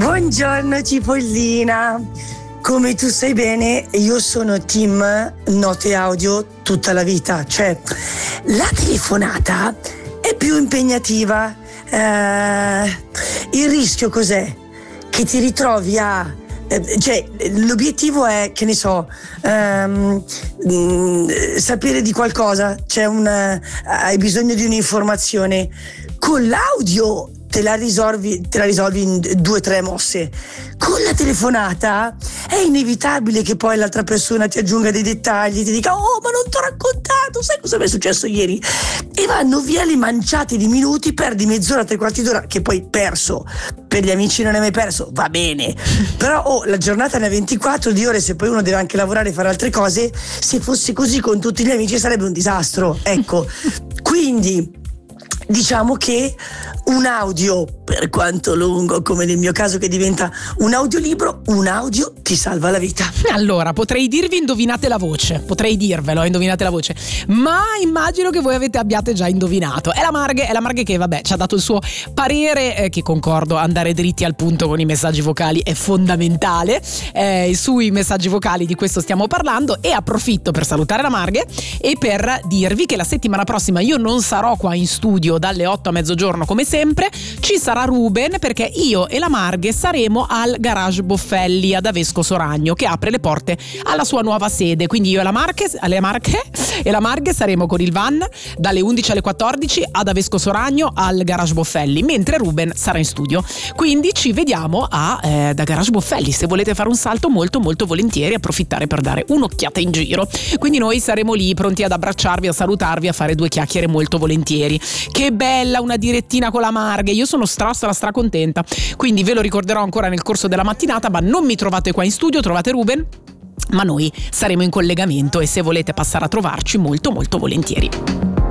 Buongiorno Cipollina, come tu sai bene io sono team note audio tutta la vita, cioè la telefonata è più impegnativa, il rischio cos'è? Che ti ritrovi a... cioè l'obiettivo è, che ne so, sapere di qualcosa, hai bisogno di un'informazione, con l'audio te la risolvi in 2-3 mosse. Con la telefonata è inevitabile che poi l'altra persona ti aggiunga dei dettagli, ti dica oh ma non ti ho raccontato, sai cosa mi è successo ieri, e vanno via le manciate di minuti, perdi mezz'ora, 3/4 d'ora, che poi perso, per gli amici non è mai perso, va bene, però la giornata ne ha 24 di ore, se poi uno deve anche lavorare e fare altre cose, se fosse così con tutti gli amici sarebbe un disastro, ecco. Quindi diciamo che un audio, per quanto lungo come nel mio caso che diventa un audiolibro, un audio ti salva la vita. Allora, potrei dirvi indovinate la voce, potrei dirvelo, indovinate la voce, ma immagino che voi abbiate già indovinato. È la Marghe che vabbè ci ha dato il suo parere, che concordo, andare dritti al punto con i messaggi vocali è fondamentale, sui messaggi vocali di questo stiamo parlando, e approfitto per salutare la Marghe e per dirvi che la settimana prossima io non sarò qua in studio dalle 8 a mezzogiorno come sempre, ci sarà Ruben, perché io e la Marghe saremo al Garage Boffelli ad Avesco Soragno, che apre le porte alla sua nuova sede. Quindi io e la Marghe saremo con il van dalle 11 alle 14 ad Avesco Soragno al Garage Boffelli, mentre Ruben sarà in studio. Quindi ci vediamo da Garage Boffelli, se volete fare un salto molto molto volentieri, approfittare per dare un'occhiata in giro. Quindi noi saremo lì pronti ad abbracciarvi, a salutarvi, a fare 2 chiacchiere molto volentieri. Che bella una direttina con la Marghe, io sono stra contenta, quindi ve lo ricorderò ancora nel corso della mattinata, ma non mi trovate qua in studio, trovate Ruben, ma noi saremo in collegamento e se volete passare a trovarci molto molto volentieri.